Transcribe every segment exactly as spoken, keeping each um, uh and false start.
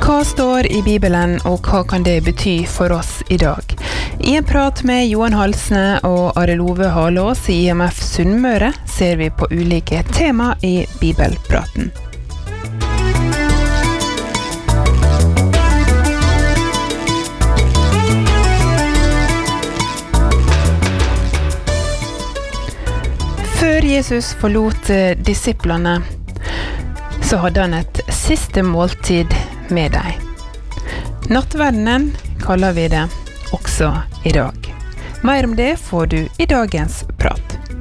Hva står i Bibelen, og hva kan det bety for oss i dag? I en prat med Johan Halsne og Arild Ove Halås i I M F Sunnmøre ser vi på ulike tema i Bibelpraten. Før Jesus forlot disiplene, så hadde han et siste måltid med deg. Nattverdenen kaller vi det også i dag. Mer om det får du i dagens prat.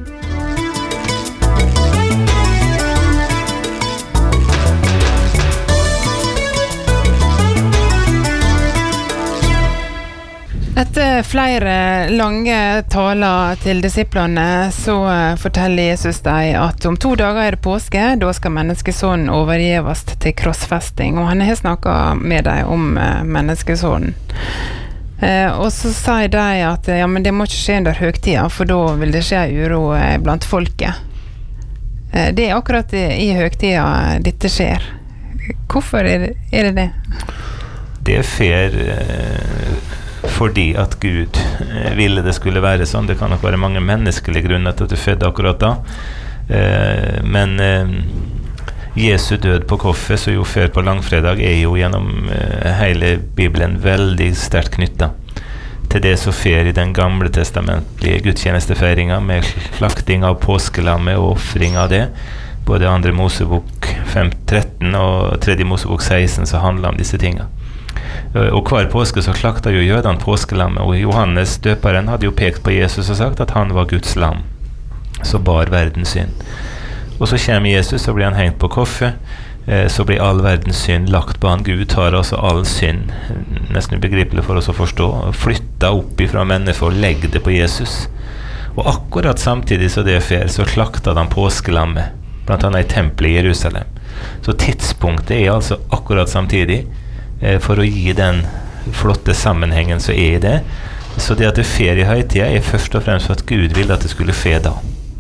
Etter flere lange taler til disiplene, så forteller Jesus deg at om to dager er det påske, da skal menneskesonen overgjeves til krossfesting, og han har snakket med deg om menneskesonen. Eh, og så sier de at ja, men det må ikke skje under høgtida, for da vil det skje uro blant folket. Eh, det er akkurat i høgtida dette skjer. Hvorfor er det er det? det? Det er fair eh, fordi at Gud eh, ville det skulle være sånn. Det kan nok være mange menneskelige grunner til at det fødde akkurat da. Eh, men eh, Jesu død på korset, så jo før på langfredag, er jo gjennom eh, hele Bibelen veldig sterkt knyttet til det som skjer i den gamle testamentlige gudstjenestefeiringen med slakting av påskelammet og offring av det. Både andre Mosebok fem tretten og tredje Mosebok seksten så handler om disse tingene. Og hver påske så slakta jo jødene påskelammet, og Johannes døperen hadde jo pekt på Jesus og sagt at han var Guds lam, som bar verdens synd. Og så kommer Jesus, så blir han hengt på korset, eh, så blir all verdens synd lagt på han. Gud tar altså all synd, nesten ubegripelig for oss å forstå, flytta opp ifra mennesker og legger det på Jesus. Og akkurat samtidig så det skjer, så slakta han påskelammet, blant annet i tempelet i Jerusalem. Så tidspunktet er altså akkurat samtidig, eh, for å gi den flotte sammenhengen så er det. Så det at det skjer i høytida er først og fremst for at Gud ville at det skulle skje da.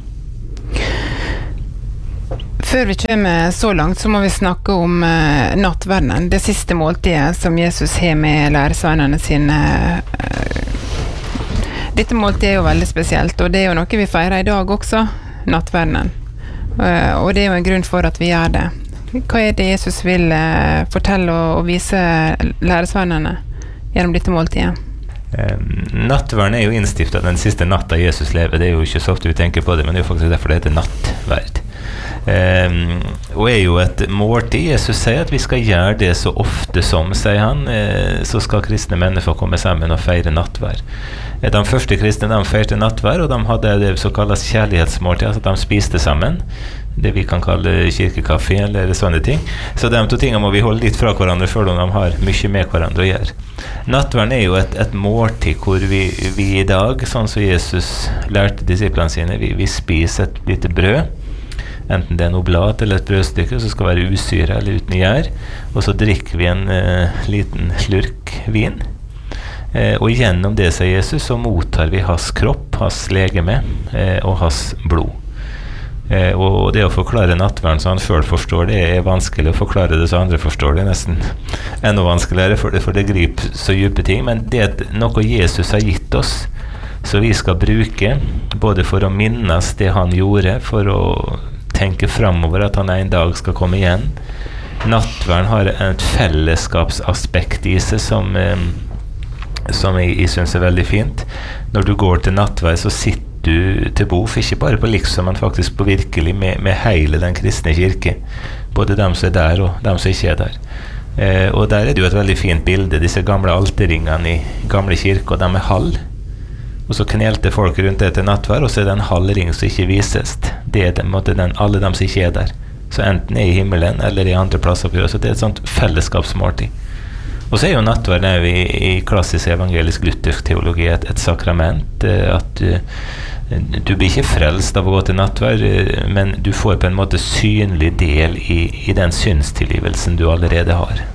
Før vi kommer så langt, så må vi snakke om uh, nattverdenen, det siste måltidet som Jesus har med læresveinene sine. Uh, dette måltidet er jo veldig spesielt, og det er jo noe vi feirer i dag også, nattverdenen. Uh, og det er jo en grunn for at vi gjør det. Hva er det Jesus vil uh, fortelle og, og vise læresveinene gjennom dette måltidet? Um, nattverden er jo innstiftet den siste natta Jesus lever. Det er jo ikke så ofte vi tenker på det, men det er jo faktisk derfor det heter nattverd. Um, og er jo et måltid. Jesus sier at vi skal gjøre det så ofte som, sier han, uh, så skal kristne mennesker komme sammen og feire nattverd. Uh, de første kristne, de feirte nattverd, og de hadde det som kalles kjærlighetsmåltid, altså de spiste sammen, det vi kan kalle kirkekaffe eller sånne ting. Så de to tingene må vi holde litt fra hverandre før de har mye med hverandre å gjøre. Nattverden er jo et, et måltid hvor vi, vi i dag, sånn som Jesus lærte disiplene sine, vi, vi spiser et lite brød, enten det er en oblat eller et brødstykke som skal være usyre eller uten gjær, og så drikker vi en eh, liten slurk vin. Eh, og gjennom det, sier Jesus, så mottar vi hans kropp, hans legeme eh, og hans blod. Eh, og det å forklare nattverden så han selv forstår det, er vanskelig å forklare det så andre forstår det, nesten enda vanskeligere, for det, for det griper så dype ting. Men det er noe Jesus har gitt oss, så vi skal bruke, både for å minnes det han gjorde, for å tenke fremover at han en dag skal komme igjen. Nattverden har et fellesskapsaspekt i seg som, eh, som jeg, jeg synes er veldig fint. Når du går til nattverd, så sitter du til bord, ikke bare på liksom, men faktisk på virkelig med, med hele den kristne kirke. Både dem som er der og dem som ikke er der. Eh, og der er det jo et veldig fint bilde, disse gamle alterringene i gamle kirke, og de er halv. Og så knelte folk rundt det til nattverd, og så er det en halv ring som ikke vises. Det er den, den, alle dem som ikke er der. Så enten er i himmelen eller i andre plasser. Så det er et sånt fellesskapsmåltid. Og så er jo nattverd i, i klassisk evangelisk luthersk teologi et, et sakrament. At du, du blir ikke frelst av å gå til nattverd, men du får på en måte synlig del i, i den synstilgivelsen du allerede har.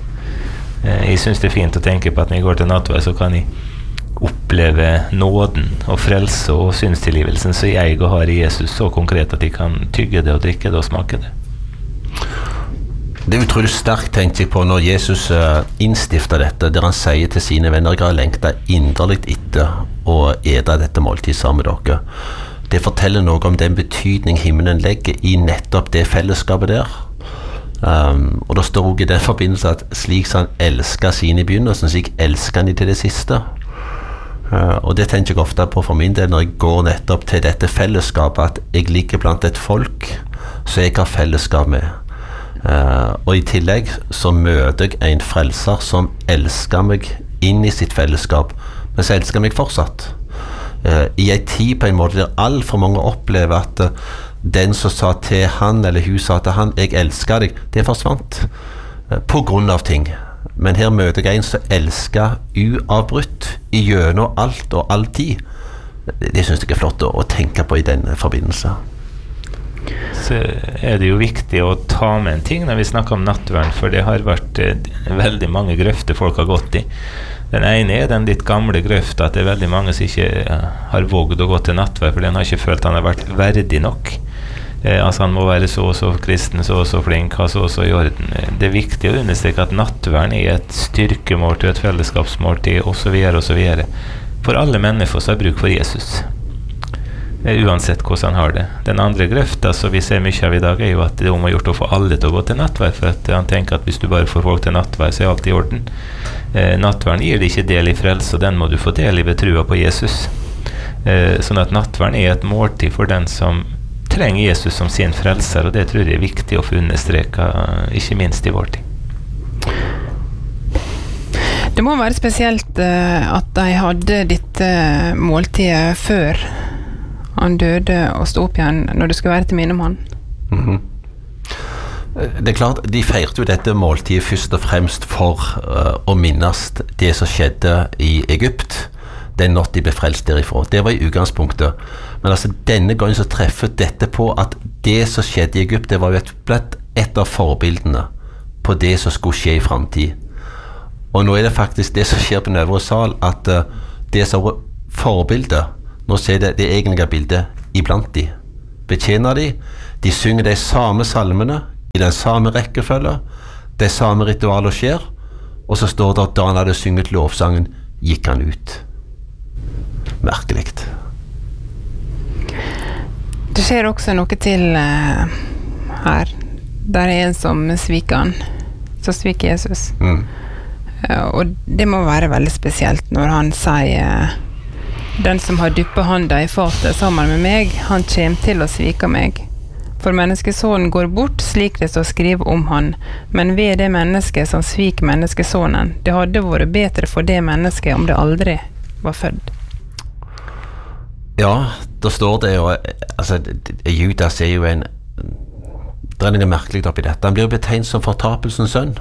Jeg synes det er fint å tenke på at når jeg går til nattverd, så kan jeg oppleve nåden og frelse og synstilgivelsen som jeg og har i Jesus så konkret at de kan tygge det og drikke det og smake det. Det er utrolig sterkt, tenkte jeg på, når Jesus uh, innstiftet dette, der han sier til sine venner, jeg har lengtet inderligt etter å ete dette måltid sammen med dere. Det forteller noe om den betydning himmelen legger i nettopp det fellesskapet der. Um, og det står også i den forbindelse at slik som han elsker sine i begynnelsen, slik elsker han de til det siste. Uh, og det tenker jeg ofte på for min del når jeg går nettopp til dette fellesskapet, at jeg ligger blant et folk som jeg har fellesskap med. Uh, og i tillegg så møter jeg en frelser som elsker meg inn i sitt fellesskap, men som elsker meg fortsatt. Uh, I en tid på en måte der alt for mange opplever at uh, den som sa til han, eller hun sa til han, jeg elsker deg, det forsvant uh, på grunn av ting. Men her møter jeg en som elsker uavbrutt i gjennom alt og alltid. Det, det synes jeg er flott å, å tenke på i denne forbindelse. Så er det jo viktig å ta med en ting når vi snakker om nattvern, for det har vært eh, veldig mange grøfter folk har gått i. Den ene er den litt gamle grøfta, at det er veldig mange som ikke eh, har våget å gå til nattvern, for den har ikke følt han har vært verdig nok. Eh, altså han må være så og så kristen, så og så flink, ha så og så i orden. Det er viktig å understreke at nattvern er et styrkemåltid, et fellesskapsmåltid, og så videre og så videre. For alle mennesker som har bruk for Jesus. Uansett hvordan han har det. Den andre grøfta som vi ser mye av i dag er jo at det er om å gjort å få alle til å gå til nattvær, for at han tenker at hvis du bare får folk til nattvær så er alt i orden. Eh, nattværen gir det ikke del i frelse, og den må du få del i ved trua på Jesus. Eh, sånn at nattværen er et måltid for den som trenger Jesus som sin frelser, og det tror jeg er viktig å få understreka, ikke minst i vår tid. Det må være spesielt uh, at de hadde dette uh, måltidet før han døde og stod opp igjen når det skulle være til minne om han. Mm-hmm. Det er klart, de feirte jo dette måltidet først og fremst for uh, å minnes det som skjedde i Egypt, den natt de ble frelst derifra. Det var i utgangspunktet. Men altså denne gangen så treffer dette på at det som skjedde i Egypt, det var jo et, et av forbildene på det som skulle skje i fremtid. Og nå er det faktisk det som skjer på den øvre sal, at uh, det som var forbildet, nå ser det det egentlige bildet iblant de. Betjener de, de synger de samme salmene, i den samme rekkefølge, det samme ritualet skjer, og så står det at da han hadde synget lovsangen, gikk han ut. Merkelikt. Det skjer også noe til uh, her. Der er en som sviker han, som sviker Jesus. Mm. Uh, og det må være veldig spesielt når han sier uh, den som har dyppet handa i fatet sammen med meg, han kommer til å svike meg. For menneskesonen går bort slik det står skrivet om han, men ved det mennesket som svik menneskesonen, det hadde vært bedre for det mennesket om det aldri var født. Ja, da står det jo, altså, Judas er jo en, det er noe merkelig oppi dette. Han blir betegnet som fortapelsens sønn.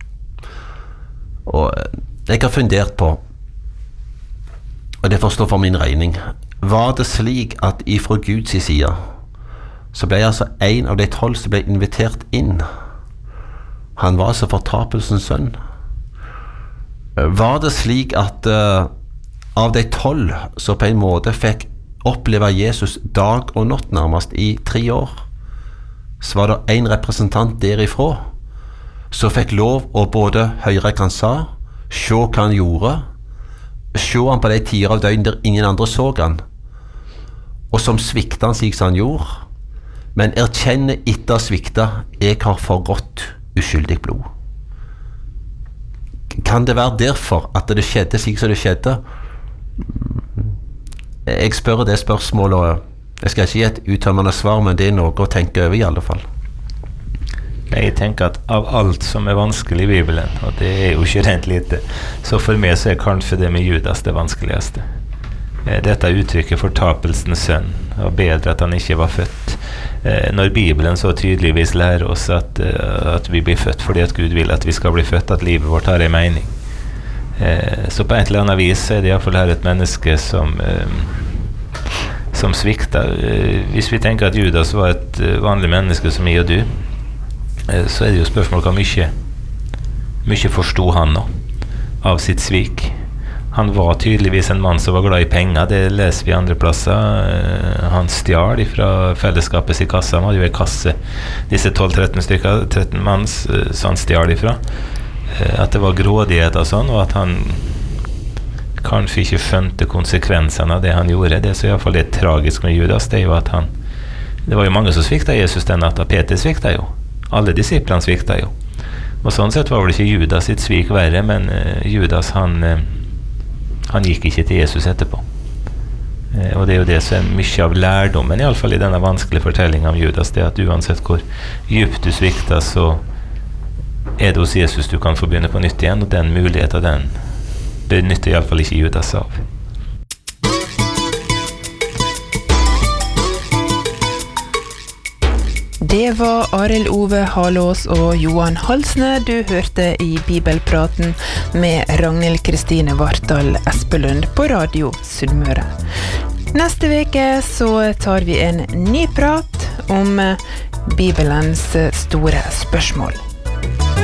Og jeg har fundert på, og det forstår for min regning, var det slik at ifra Guds side så ble altså en av de tolv som ble invitert inn, han var altså fortapelsens sønn. Var det slik at uh, av de tolv så på en måte fikk oppleve Jesus dag og natt nærmest i tre år, så var det en representant derifra som fikk lov å både høre hva han sa, se hva han gjorde, se han på de tider av døgn der ingen andre så han, og som svikta han slik som han gjorde, men erkjenne etter å svikta, jeg har forgått uskyldig blod. Kan det være derfor at det skjedde slik som det skjedde? Jeg spør det spørsmålet, jeg skal ikke gi et uttømmende svar, men det er noe å tenke over i alle fall. Jeg tenker at av alt som er vanskelig i Bibelen, og det er jo ikke rent lite, så for meg så er kanskje det med Judas det vanskeligste. Dette uttrykket fortapelsens sønn, og bedre at han ikke var født. Når Bibelen så tydeligvis lærer oss at, at vi blir født fordi at Gud vil at vi skal bli født, at livet vårt har en mening. Så på et eller annet vis er det i hvert fall her et menneske som, som svikter. Hvis vi tenker at Judas var et vanlig menneske som jeg og du, så er det jo spørsmål hvor mye, mye forstod han nå av sitt svik. Han var tydeligvis en mann som var glad i penger, det leser vi andre plasser. Han stjal fra fellesskapet i kassa, han hadde jo en kasse, disse tolv tretten stykker, tretten manns, så han stjal ifra. At det var grådighet og sånn, og at han kanskje ikke skjønte konsekvensene av det han gjorde. Det som i hvert fall er tragisk med Judas, det er jo at han, det var jo mange som svikta Jesus den natta. Peter svikta jo, alle disiplene svikta jo. Og sånn sett var det ikke Judas sitt svik verre, men uh, Judas han, uh, han gikk ikke til Jesus etterpå. Uh, og det er jo det som er mye av lærdommen, i alle fall i denne vanskelige fortellingen om Judas, det at uansett hvor djupt du svikta, så er det hos Jesus du kan få begynne på nytt igjen, og den muligheten, den benytter i alle fall ikke Judas av. Det var Arild Ove Halås og Johan Halsne du hørte i Bibelpraten med Ragnhild Kristine Vartdal Espelund på Radio Sunnmøre. Neste veke så tar vi en ny prat om Bibelens store spørsmål.